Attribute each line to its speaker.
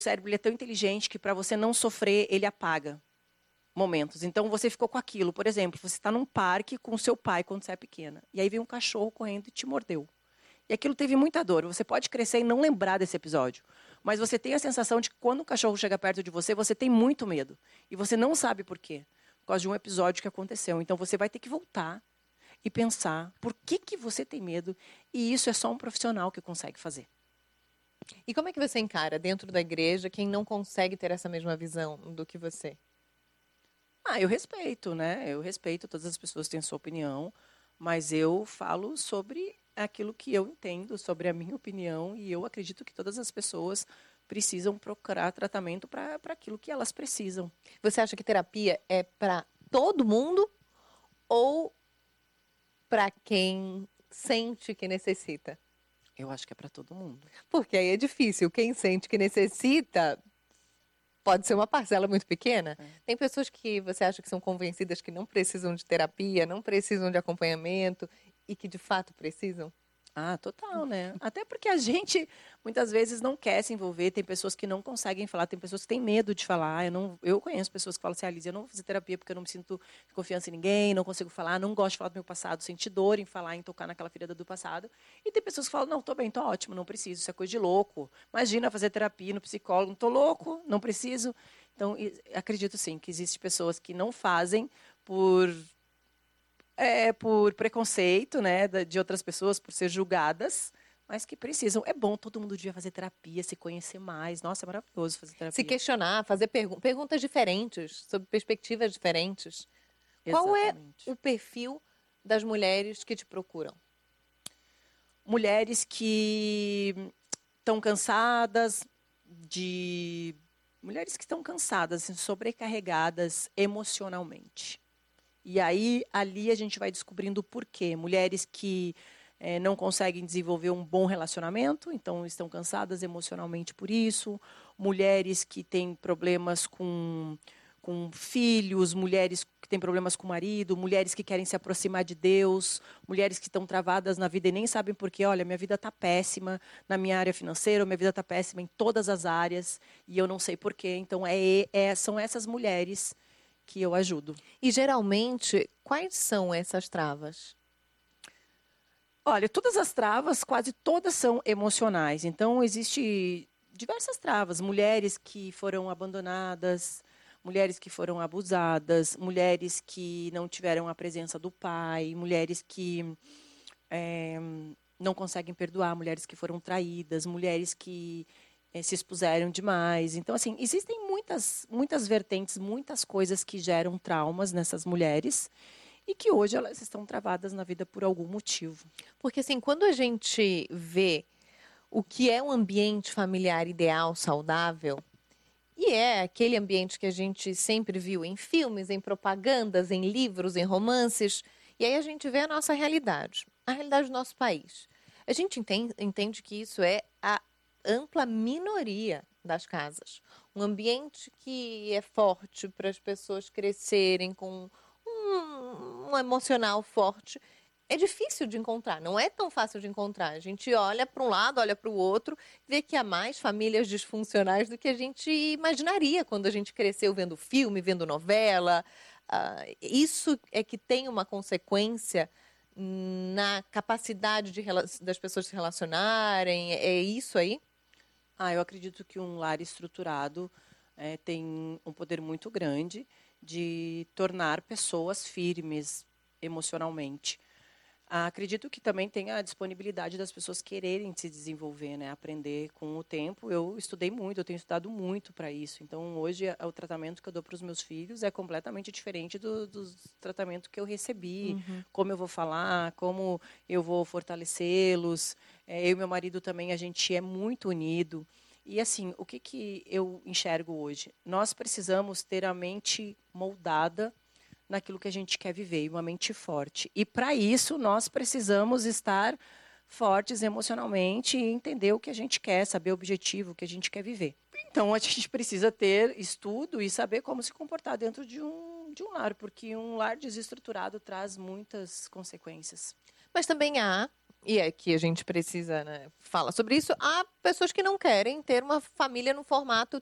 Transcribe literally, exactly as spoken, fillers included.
Speaker 1: cérebro ele é tão inteligente que para você não sofrer, ele apaga momentos. Então, você ficou com aquilo. Por exemplo, você está num parque com seu pai quando você é pequena. E aí vem um cachorro correndo e te mordeu. E aquilo teve muita dor. Você pode crescer e não lembrar desse episódio. Mas você tem a sensação de que quando o cachorro chega perto de você, você tem muito medo. E você não sabe por quê. Por causa de um episódio que aconteceu. Então, você vai ter que voltar e pensar por que, que você tem medo. E isso é só um profissional que consegue fazer.
Speaker 2: E como é que você encara dentro da igreja quem não consegue ter essa mesma visão do que você?
Speaker 1: Ah, eu respeito, né? Eu respeito, todas as pessoas têm sua opinião, mas eu falo sobre aquilo que eu entendo, sobre a minha opinião, e eu acredito que todas as pessoas precisam procurar tratamento para aquilo que elas precisam.
Speaker 2: Você acha que terapia é para todo mundo ou para quem sente que necessita?
Speaker 1: Eu acho que é para todo mundo.
Speaker 2: Porque aí é difícil. Quem sente que necessita pode ser uma parcela muito pequena. É. Tem pessoas que você acha que são convencidas que não precisam de terapia, não precisam de acompanhamento e que de fato precisam?
Speaker 1: Ah, total, né? Até porque a gente, muitas vezes, não quer se envolver. Tem pessoas que não conseguem falar, tem pessoas que têm medo de falar. Eu, não, eu conheço pessoas que falam assim, ah, Liz, eu não vou fazer terapia porque eu não me sinto confiança em ninguém, não consigo falar, não gosto de falar do meu passado, senti dor em falar, em tocar naquela ferida do passado. E tem pessoas que falam, não, tô bem, tô ótimo, não preciso, isso é coisa de louco. Imagina fazer terapia no psicólogo, não tô louco, não preciso. Então, acredito sim que existem pessoas que não fazem por... É, por preconceito, né, de outras pessoas, por ser julgadas, mas que precisam. É bom, todo mundo devia fazer terapia, se conhecer mais. Nossa, é maravilhoso fazer terapia.
Speaker 2: Se questionar, fazer pergun- perguntas diferentes, sobre perspectivas diferentes.
Speaker 1: Exatamente.
Speaker 2: Qual é o perfil das mulheres que te procuram?
Speaker 1: Mulheres que estão cansadas de... Mulheres que estão cansadas, assim, sobrecarregadas emocionalmente. E aí, ali a gente vai descobrindo o porquê. Mulheres que é, não conseguem desenvolver um bom relacionamento, então estão cansadas emocionalmente por isso. Mulheres que têm problemas com, com filhos, mulheres que têm problemas com o marido, mulheres que querem se aproximar de Deus, mulheres que estão travadas na vida e nem sabem porquê. Olha, minha vida está péssima na minha área financeira, minha vida está péssima em todas as áreas, e eu não sei porquê. Então, é, é, são essas mulheres que eu ajudo.
Speaker 2: E, geralmente, quais são essas travas?
Speaker 1: Olha, todas as travas, quase todas são emocionais. Então, existe diversas travas. Mulheres que foram abandonadas, mulheres que foram abusadas, mulheres que não tiveram a presença do pai, mulheres que é, não conseguem perdoar, mulheres que foram traídas, mulheres que é, se expuseram demais. Então, assim, existem muitas, muitas vertentes, muitas coisas que geram traumas nessas mulheres e que hoje elas estão travadas na vida por algum motivo.
Speaker 2: Porque, assim, quando a gente vê o que é um ambiente familiar ideal, saudável, e é aquele ambiente que a gente sempre viu em filmes, em propagandas, em livros, em romances, e aí a gente vê a nossa realidade, a realidade do nosso país. A gente entende, entende que isso é a ampla minoria das casas. Um ambiente que é forte para as pessoas crescerem com um, um emocional forte. É difícil de encontrar, não é tão fácil de encontrar. A gente olha para um lado, olha para o outro, vê que há mais famílias disfuncionais do que a gente imaginaria quando a gente cresceu vendo filme, vendo novela. Uh, isso é que tem uma consequência na capacidade de, das pessoas se relacionarem. É isso aí?
Speaker 1: Ah, eu acredito que um lar estruturado é, tem um poder muito grande de tornar pessoas firmes emocionalmente. Ah, acredito que também tem a disponibilidade das pessoas quererem se desenvolver, né? Aprender com o tempo. Eu estudei muito, eu tenho estudado muito para isso. Então, hoje, o tratamento que eu dou para os meus filhos é completamente diferente do, do tratamento que eu recebi. Uhum. Como eu vou falar, como eu vou fortalecê-los. É, eu e meu marido também, a gente é muito unido. E, assim, o que, que eu enxergo hoje? Nós precisamos ter a mente moldada naquilo que a gente quer viver, uma mente forte. E, para isso, nós precisamos estar fortes emocionalmente e entender o que a gente quer, saber o objetivo, o que a gente quer viver. Então, a gente precisa ter estudo e saber como se comportar dentro de um, de um lar, porque um lar desestruturado traz muitas consequências.
Speaker 2: Mas também há e é que a gente precisa, né, falar sobre isso. Há pessoas que não querem ter uma família no formato